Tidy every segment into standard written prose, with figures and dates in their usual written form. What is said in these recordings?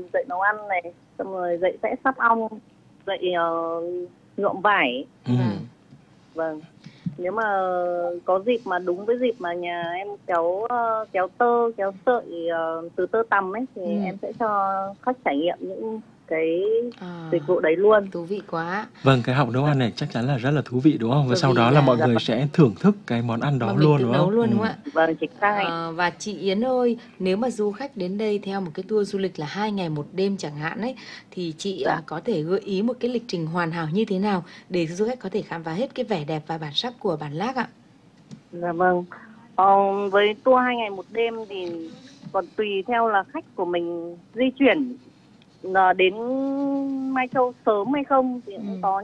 dạy nấu ăn này, xong rồi dạy vẽ sáp ong, dạy nhuộm vải. Vâng. Nếu mà có dịp mà đúng với dịp mà nhà em kéo tơ, kéo sợi từ tơ tằm ấy thì em sẽ cho khách trải nghiệm những cái dịch vụ đấy luôn. Thú vị quá. Vâng, cái học nấu ăn này chắc chắn là rất là thú vị đúng không? Và Bởi sau vì đó là mọi là người sẽ thưởng thức cái món ăn đó mà mình luôn tự đúng nấu không? luôn đúng không ạ? Vâng, chính xác anh. Và chị Yến ơi, nếu mà du khách đến đây theo một cái tour du lịch là 2 ngày 1 đêm chẳng hạn ấy, thì chị có thể gợi ý một cái lịch trình hoàn hảo như thế nào để du khách có thể khám phá hết cái vẻ đẹp và bản sắc của Bản Lác ạ? Dạ vâng. Với tour 2 ngày 1 đêm thì còn tùy theo là khách của mình di chuyển đến Mai Châu sớm hay không, thì cũng có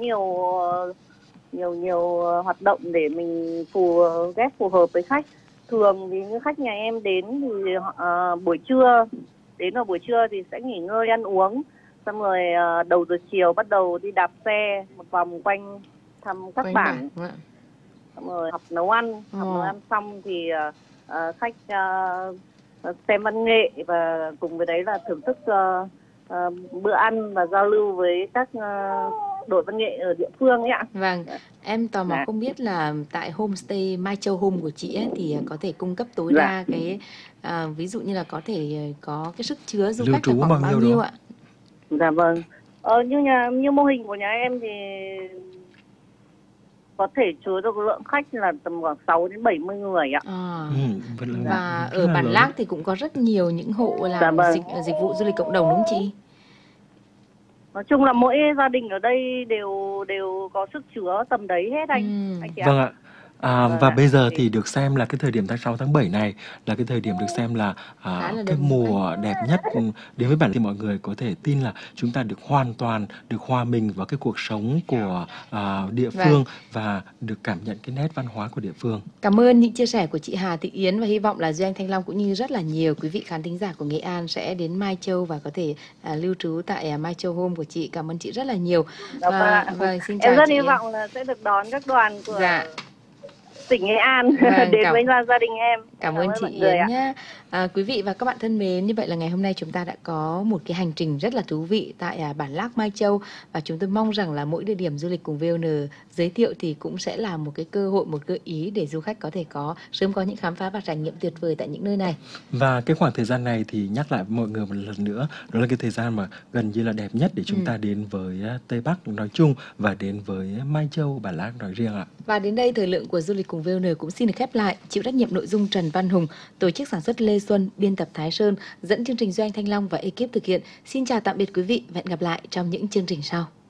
nhiều hoạt động để mình ghép phù hợp với khách. Thường thì như khách nhà em đến thì buổi trưa thì sẽ nghỉ ngơi ăn uống, xong rồi đầu giờ chiều bắt đầu đi đạp xe một vòng quanh thăm các bản. Xong rồi học nấu ăn xong thì khách xem văn nghệ, và cùng với đấy là thưởng thức bữa ăn và giao lưu với các đội văn nghệ ở địa phương ấy ạ. Vâng, em tò mò không biết là tại homestay Mai Châu Home của chị ấy thì có thể cung cấp tối đa cái ví dụ như là có thể có cái sức chứa du khách là khoảng bao nhiêu ạ? Dạ vâng. Như mô hình của nhà em thì có thể chứa được lượng khách là tầm khoảng 6 đến 70 người ạ. Và ở Bản Lác thì cũng có rất nhiều những hộ làm dịch vụ du lịch cộng đồng đúng không chị? Nói chung là mỗi gia đình ở đây đều có sức chứa tầm đấy hết anh. Vâng ạ. Và bây giờ thì được xem là cái thời điểm tháng 6, tháng 7 này là cái thời điểm được xem là cái mùa đẹp nhất đến với Bản Lác, thì mọi người có thể tin là chúng ta được hoàn toàn được hòa mình vào cái cuộc sống của địa phương và được cảm nhận cái nét văn hóa của địa phương. Cảm ơn những chia sẻ của chị Hà Thị Yến, và hy vọng là Duy Anh Thanh Long cũng như rất là nhiều quý vị khán thính giả của Nghệ An sẽ đến Mai Châu và có thể lưu trú tại Mai Châu Home của chị. Cảm ơn chị rất là nhiều. Xin chào em rất hy vọng là sẽ được đón các đoàn của tỉnh Nghệ An đến với gia đình em. Cảm ơn chị Yến nhé. Quý vị và các bạn thân mến, như vậy là ngày hôm nay chúng ta đã có một cái hành trình rất là thú vị tại Bản Lác Mai Châu, và chúng tôi mong rằng là mỗi địa điểm du lịch cùng VON giới thiệu thì cũng sẽ là một cái cơ hội, một gợi ý để du khách có thể sớm có những khám phá và trải nghiệm tuyệt vời tại những nơi này. Và cái khoảng thời gian này thì nhắc lại mọi người một lần nữa, đó là cái thời gian mà gần như là đẹp nhất để chúng ta đến với Tây Bắc nói chung và đến với Mai Châu, Bản Lác nói riêng ạ. Và đến đây thời lượng của Du lịch cùng VON cũng xin được khép lại. Chịu trách nhiệm nội dung Trần Văn Hùng, tổ chức sản xuất Lê Xuân, biên tập Thái Sơn, dẫn chương trình Duy Anh Thanh Long và ekip thực hiện. Xin chào tạm biệt quý vị và hẹn gặp lại trong những chương trình sau.